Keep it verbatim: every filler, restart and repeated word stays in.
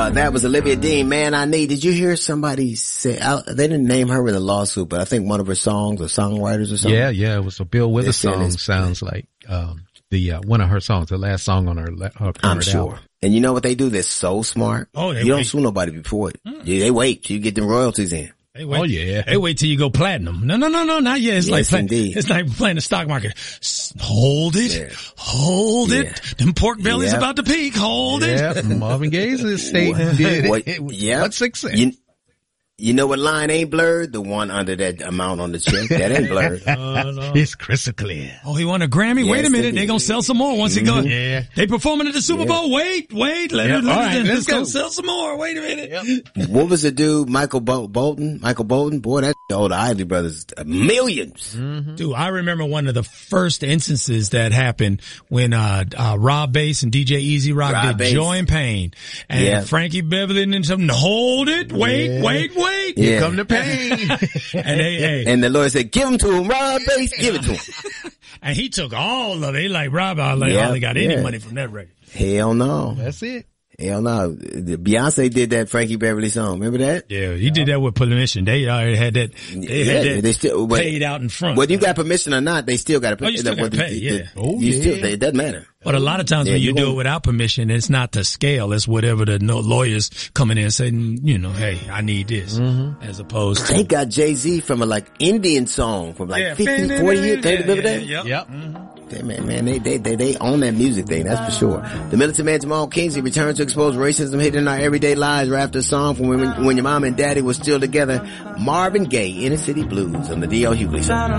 Uh, that was Olivia Dean, Man I Need. Did you hear somebody say, I, they didn't name her in the lawsuit, but I think one of her songs or songwriters or something. Yeah, yeah, it was a Bill Withers song, sounds like, um, the, uh, one of her songs, the last song on her, her I'm sure. album. And you know what they do? They're so smart. Oh, they You don't wait. sue nobody before it. Mm. Yeah, they wait till you get them royalties in. They wait, oh yeah. They wait till you go platinum. No, no, no, no, not yet. It's Yes, like play, indeed. it's like playing the stock market. S- Hold it, Yeah. hold Yeah. it. Them pork bellies Yeah. about to peak. Hold Yeah, it. Marvin Gaye's estate did What, it. yeah. What success? You, you know what line ain't blurred? The one under that amount on the check. That ain't blurred. Uh, no. It's crystal clear. Oh, he won a Grammy? Yes, Wait a minute. indeed. They're going to sell some more once he goes. Yeah. They performing at the Super Yeah. Bowl. Wait, wait. Let Yeah. it, let All it, right, let's let's go go. sell some more. Wait a minute. Yep. What was the dude, Michael Bol- Bolton? Michael Bolton? Boy, that old Isley Brothers, millions. Mm-hmm. Dude, I remember one of the first instances that happened when, uh, uh, Rob Bass and D J Easy Rock Rob did Bass. Joy and Pain. And Yeah. Frankie Beverly and something, hold it, wait, Yeah. wait, wait. Yeah. Come to pain. And they, hey, And the lawyer said, give him to him, Rob Bass, give it to him. and he took all of it. He like, Rob, I like, Yeah, hardly got any yeah. money from that record. Hell no. That's it. Hell no. The- Beyonce did that Frankie Beverly song. Remember that? Yeah, he did that with permission. They already had that, they had Yeah, that they still, but- paid out in front. Whether you got permission or not, they still got to pay. Oh, you still gotta pay, yeah. Oh, you yeah. Still, it doesn't matter. But a lot of times Yeah, when you, you do it won't- without permission, it's not to scale. It's whatever the no lawyers coming in and saying, you know, hey, I need this. Mm-hmm. As opposed to. They got Jay-Z from a like Indian song from like Yeah, fifty, forty years. They yeah, remember yeah, that? yeah, Yep. Yeah, man, man, they, they, they, they own that music thing, that's for sure. The militant man Jamal Kingsley returned to expose racism hidden in our everyday lives right after a song from when, when your mom and daddy were still together. Marvin Gaye, Inner City Blues on the D L Hughley Show.